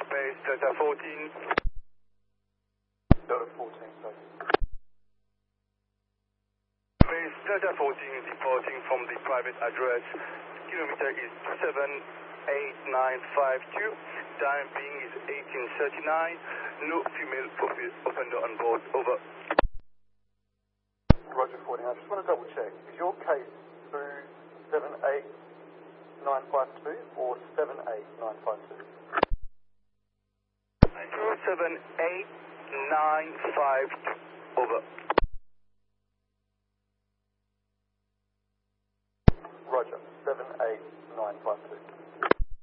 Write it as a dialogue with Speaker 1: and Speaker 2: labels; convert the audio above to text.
Speaker 1: base Delta 14.
Speaker 2: Delta 14, sorry.
Speaker 1: Base Delta 14 departing from the private address. Kilometer is 78952. Time being is 1839. No female offender on board. Over.
Speaker 2: Roger 14. I just want to double check. Is your case through 78952 or 78952?
Speaker 1: 78952. Over.